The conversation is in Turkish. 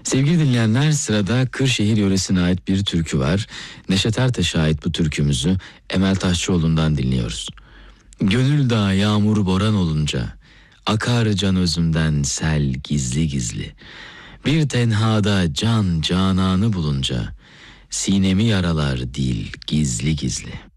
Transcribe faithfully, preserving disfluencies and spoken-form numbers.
Sevgili dinleyenler, sırada Kırşehir yöresine ait bir türkü var. Neşet Ertaş'a ait bu türkümüzü Emel Taşçıoğlu'ndan dinliyoruz. Gönül dağı yağmur boran olunca, akar can özümden sel gizli gizli. Bir tenhada can cananı bulunca, sinemi yaralar dil gizli gizli.